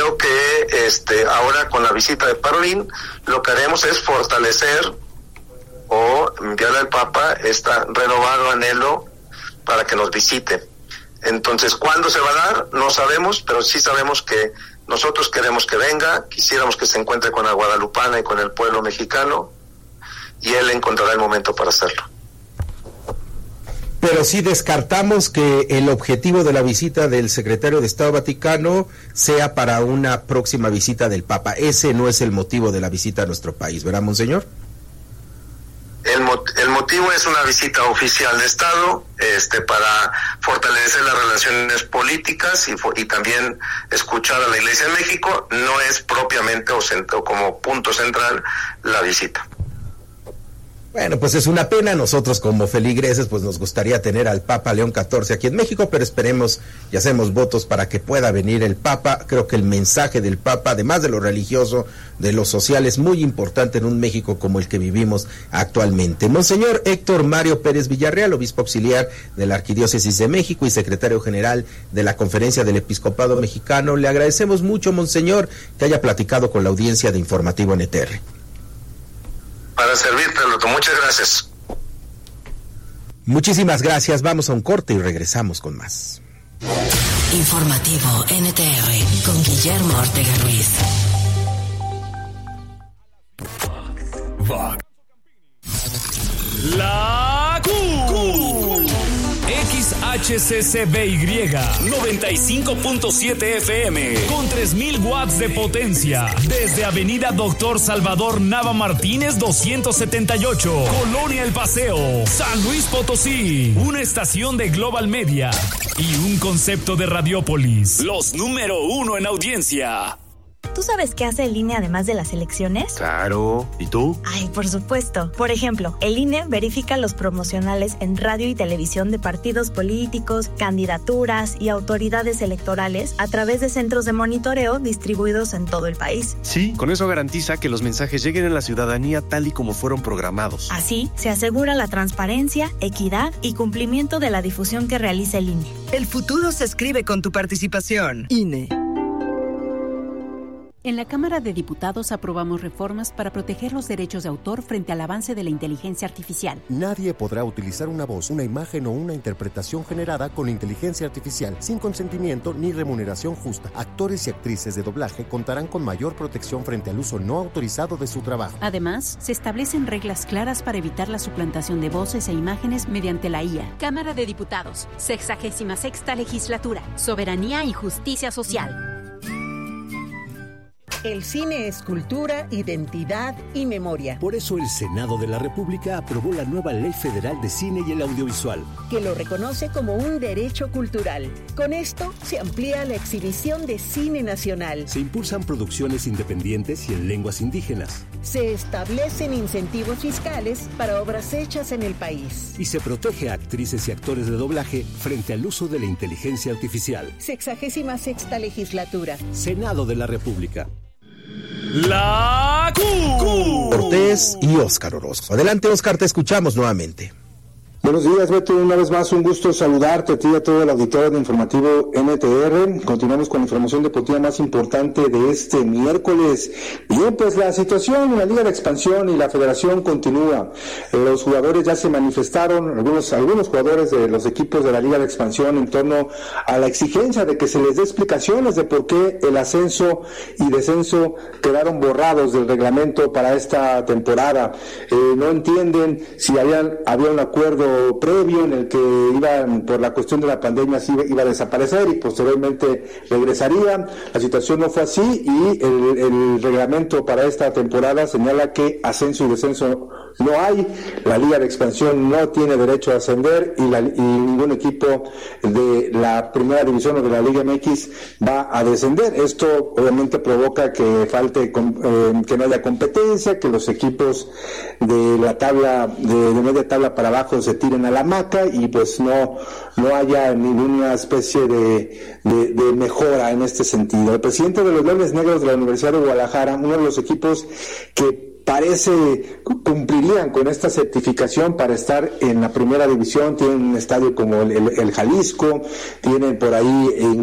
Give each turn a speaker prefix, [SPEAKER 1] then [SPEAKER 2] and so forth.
[SPEAKER 1] creo que ahora con la visita de Parolín, lo que haremos es fortalecer o enviarle al Papa este renovado anhelo para que nos visite. Entonces, ¿cuándo se va a dar? No sabemos, pero sí sabemos que nosotros queremos que venga, quisiéramos que se encuentre con la guadalupana y con el pueblo mexicano, y él encontrará el momento para hacerlo.
[SPEAKER 2] Pero sí descartamos que el objetivo de la visita del secretario de Estado Vaticano sea para una próxima visita del Papa. Ese no es el motivo de la visita a nuestro país, ¿verdad, monseñor?
[SPEAKER 1] El motivo es una visita oficial de Estado, para fortalecer las relaciones políticas y también escuchar a la Iglesia de México. No es propiamente o como punto central la visita.
[SPEAKER 2] Bueno, pues es una pena. Nosotros como feligreses pues nos gustaría tener al Papa León XIV aquí en México, pero esperemos y hacemos votos para que pueda venir el Papa. Creo que el mensaje del Papa, además de lo religioso, de lo social, es muy importante en un México como el que vivimos actualmente. Monseñor Héctor Mario Pérez Villarreal, obispo auxiliar de la Arquidiócesis de México y secretario general de la Conferencia del Episcopado Mexicano, le agradecemos mucho, monseñor, que haya platicado con la audiencia de Informativo NTR.
[SPEAKER 1] Para servirte, Loto. Muchas gracias.
[SPEAKER 2] Muchísimas gracias. Vamos a un corte y regresamos con más.
[SPEAKER 3] Informativo NTR con Guillermo Ortega Ruiz.
[SPEAKER 4] La Q. XHCCBY 95.7 FM con 3000 watts de potencia desde Avenida Doctor Salvador Nava Martínez 278, Colonia El Paseo, San Luis Potosí. Una estación de Global Media y un concepto de Radiopolis, los número 1 en audiencia.
[SPEAKER 5] ¿Tú sabes qué hace el INE además de las elecciones?
[SPEAKER 6] Claro. ¿Y tú?
[SPEAKER 5] Ay, por supuesto. Por ejemplo, el INE verifica los promocionales en radio y televisión de partidos políticos, candidaturas y autoridades electorales a través de centros de monitoreo distribuidos en todo el país.
[SPEAKER 6] Sí, con eso garantiza que los mensajes lleguen a la ciudadanía tal y como fueron programados.
[SPEAKER 5] Así, se asegura la transparencia, equidad y cumplimiento de la difusión que realiza el INE.
[SPEAKER 7] El futuro se escribe con tu participación. INE.
[SPEAKER 8] En la Cámara de Diputados aprobamos reformas para proteger los derechos de autor frente al avance de la inteligencia artificial.
[SPEAKER 9] Nadie podrá utilizar una voz, una imagen o una interpretación generada con inteligencia artificial sin consentimiento ni remuneración justa. Actores y actrices de doblaje contarán con mayor protección frente al uso no autorizado de su trabajo.
[SPEAKER 8] Además, se establecen reglas claras para evitar la suplantación de voces e imágenes mediante la IA.
[SPEAKER 10] Cámara de Diputados, 66ª Legislatura, Soberanía y Justicia Social.
[SPEAKER 11] El cine es cultura, identidad y memoria.
[SPEAKER 12] Por eso el Senado de la República aprobó la nueva Ley Federal de Cine y el Audiovisual,
[SPEAKER 11] que lo reconoce como un derecho cultural. Con esto se amplía la exhibición de cine nacional.
[SPEAKER 12] Se impulsan producciones independientes y en lenguas indígenas.
[SPEAKER 11] Se establecen incentivos fiscales para obras hechas en el país.
[SPEAKER 12] Y se protege a actrices y actores de doblaje frente al uso de la inteligencia artificial.
[SPEAKER 11] 66ª Legislatura.
[SPEAKER 12] Senado de la República.
[SPEAKER 4] La Q.
[SPEAKER 2] Cortés y Óscar Orozco. Adelante, Óscar, te escuchamos nuevamente.
[SPEAKER 13] Buenos días, Beto. Una vez más, un gusto saludarte a ti y a todo el auditorio de Informativo NTR. Continuamos con la información deportiva más importante de este miércoles. Bien, pues la situación en la Liga de Expansión y la Federación continúa. Los jugadores ya se manifestaron, algunos jugadores de los equipos de la Liga de Expansión, en torno a la exigencia de que se les dé explicaciones de por qué el ascenso y descenso quedaron borrados del reglamento para esta temporada. No entienden si había un acuerdo previo en el que iban, por la cuestión de la pandemia, sí iba a desaparecer y posteriormente regresaría. La situación no fue así y el reglamento para esta temporada señala que ascenso y descenso no hay. La Liga de Expansión no tiene derecho a ascender y ningún equipo de la primera división o de la Liga MX va a descender. Esto obviamente provoca que que no haya competencia, que los equipos de la tabla, de media tabla para abajo se tiren a la hamaca y pues no haya ninguna especie de mejora en este sentido. El presidente de los Leones Negros de la Universidad de Guadalajara, uno de los equipos que parece cumplirían con esta certificación para estar en la primera división, tienen un estadio como el Jalisco, tienen por ahí